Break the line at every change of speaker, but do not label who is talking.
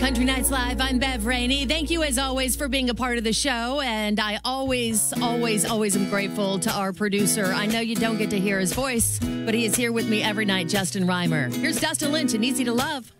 Country Nights Live. I'm Bev Rainey. Thank you, as always, for being a part of the show. And I always am grateful to our producer. I know you don't get to hear his voice, but he is here with me every night, Justin Reimer. Here's Dustin Lynch and Easy to Love.